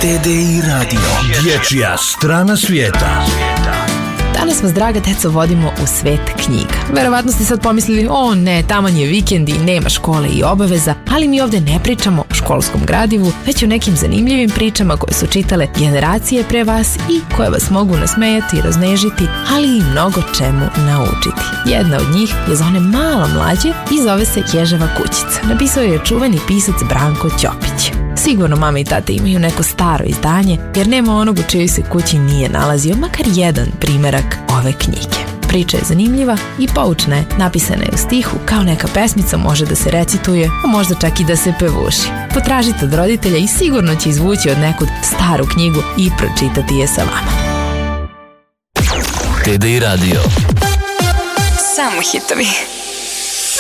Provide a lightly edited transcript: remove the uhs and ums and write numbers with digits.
TDI Radio, dječja strana svijeta. Danas vas, draga deco, vodimo u svet knjiga. Verovatno ste sad pomislili, o ne, taman je vikend i nema škole i obaveza, ali mi ovdje ne pričamo o školskom gradivu, već o nekim zanimljivim pričama koje su čitale generacije pre vas i koje vas mogu nasmejati, raznežiti, ali i mnogo čemu naučiti. Jedna od njih je za one malo mlađe i zove se Ježeva kućica. Napisao je čuveni pisac Branko Ćopić. Sigurno mama i tate imaju neko staro izdanje, jer nema onog u čijoj se kući nije nalazio makar jedan primerak ove knjige. Priča je zanimljiva i poučna je, napisana je u stihu, kao neka pesmica, može da se recituje, a možda čak i da se pevuši. Potražite od roditelja i sigurno će izvući od nekud staru knjigu i pročitati je sa vama. TDI Radio. Samo hitovi.